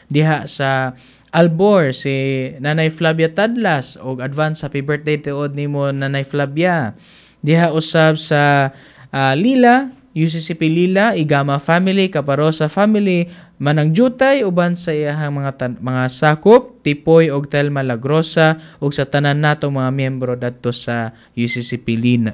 Diha sa Albor si Nanay Flavia Tadlas og advance happy birthday tuod nimo Nanay Flavia. Diha usab sa Lila, UCCP Lila, Igama family, Caparosa family, Manang Jutay uban sa iyahang mga sakop, Tipoy og Telma Lagrosa ug sa tanan natong mga miyembro dadto sa UCCP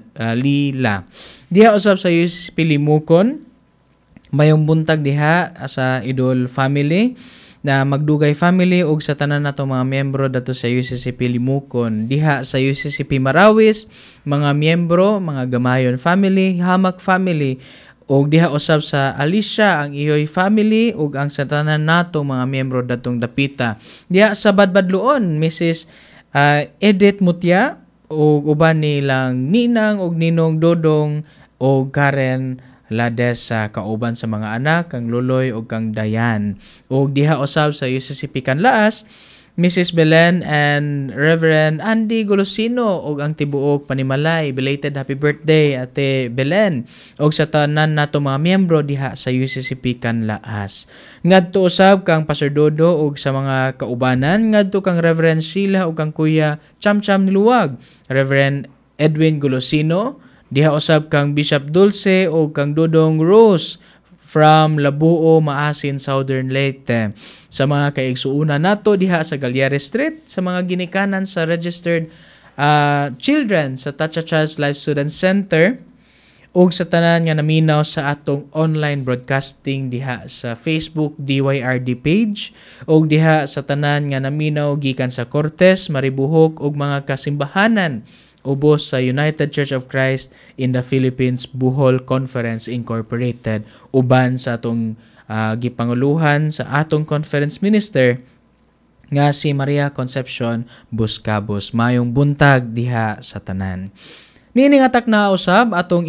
Lila. Diha usab sa UCCP Limukon, mayong buntag diha sa Idol family na Magdugay family ug sa tanan nato mga miyembro dato sa UCCP Limukon. Diha sa UCCP Marawis, mga miyembro, mga Gamayon family, Hamak family, ug diha usab sa Alicia ang Iyoy family ug ang sa tanan nato mga miyembro datong dapita. Diha sa Badbadluon, Mrs. Edith Mutia ug uban nilang ninang ug ninong Dodong ug Karen Lades sa kauban sa mga anak, kang Luloy ug kang Dayan. Ug diha usab sa UCCP Kanlaas, Mrs. Belen and Reverend Andy Golosino ug ang tibuok Panimalay. Belated happy birthday Ate Belen. Ug sa tanan nato mga miyembro diha sa UCCP Kanlaas. Ngadto usab kang Pastor Dodo ug sa mga kaubanan, ngadto kang Reverend Sheila ug kang Kuya Chamcham Niluwag, Reverend Edwin Golosino. Diha usab kang Bishop Dulce o kang Dodong Rose from Labuo, Maasin, Southern Leyte. Sa mga kaigsuuna nato diha sa Galyari Street, sa mga ginikanan sa registered children sa Tachachas Life Student Center, ug sa tanan nga naminaw sa atong online broadcasting diha sa Facebook DYRD page, ug diha sa tanan nga naminaw gikan sa Cortes, Maribuhok ug mga kasimbahanan ubos sa United Church of Christ in the Philippines Bohol Conference Incorporated, uban sa atong gipanguluhan sa atong conference minister nga si Maria Concepcion Buscabos. Mayong buntag diha sa tanan. Nini nga takna usab atong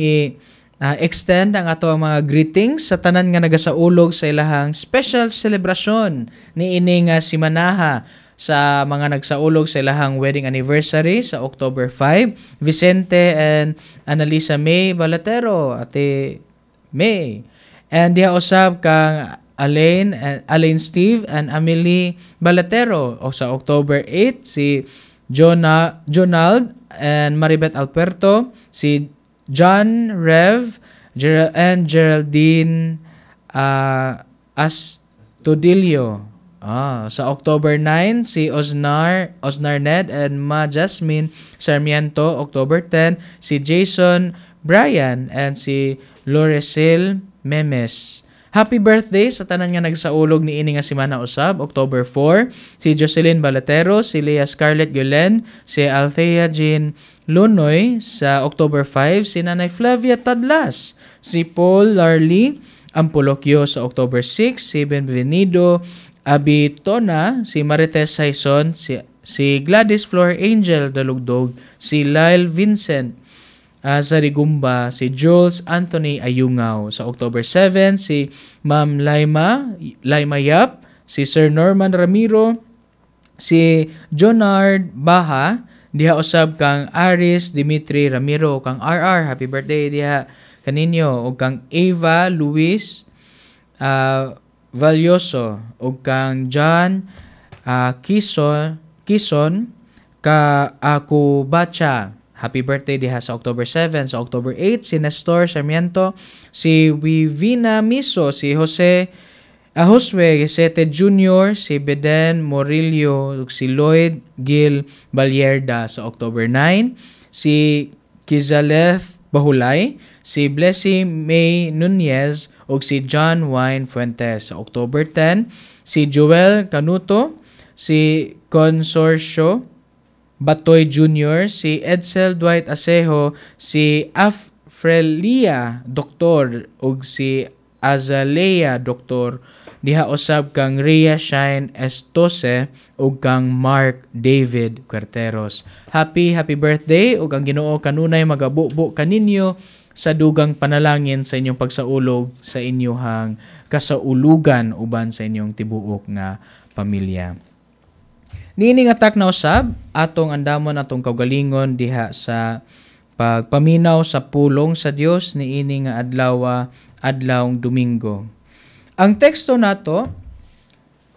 extend ang ato mga greetings sa tanan nga nagasaulog sa ilahang special celebration ni ini nga simanaha sa mga nagsaulog sa ilahang wedding anniversary sa October 5, Vicente and Annalisa May Balatero, Ate May. And diha usab kang Alain Steve and Amelie Balatero. O sa October 8, si Jonald and Maribeth Alberto, si John Rev and Geraldine Astudillo. Sa October 9, si Osnar Ned and Ma Jasmine Sarmiento. October 10, si Jason Brian and si Lorecil Memes. Happy birthday sa tanan nga nagsaulog ni ini nga semana usab. October 4, si Jocelyn Balatero, si Leah Scarlett Gulen, si Althea Jean Lunoy. Sa October 5, si Nanay Flavia Tadlas, si Paul Larly Ampolokyo. Sa October 6, si Benvenido Abitona, si Marites Saison, si Gladys Flor Angel Dalugdog, si Lyle Vincent Zarigumba, si Jules Anthony Ayungaw. Sa October 7, si Ma'am Laima Yap, si Sir Norman Ramiro, si Jonard Baha, diha usab kang Aris Dimitri Ramiro, kang RR, happy birthday diha kaninyo, o kang Ava Luis Valioso, ug kang John Kison ka Akubacha. Happy birthday diha sa October 7. Sa October 8, si Nestor Sarmiento, si Wivina Miso, si Josue Gesete Jr., si Beden Morillo, ug si Lloyd Gil Balierda. Sa October 9, si Kizaleth Bahulay, si Blessy May Nunez, ug si John Wayne Fuentes. Sa October 10, si Joel Canuto, si Consorcio Batoy Jr., si Edsel Dwight Asejo, si Afrelia Doktor, ug si Azalea Doktor. Diha usab kang Rhea Shine Estose ug kang Mark David Cuarteros. Happy birthday, ug ang Ginoo kanunay magabubo kaninyo sa dugang panalangin sa inyong pagsaulog sa inyong kasaulugan uban sa inyong tibuok nga pamilya. Niining atak na usab atong andamon atong kaugalingon diha sa pagpaminaw sa pulong sa Dios niini nga adlawng Domingo. Ang teksto nato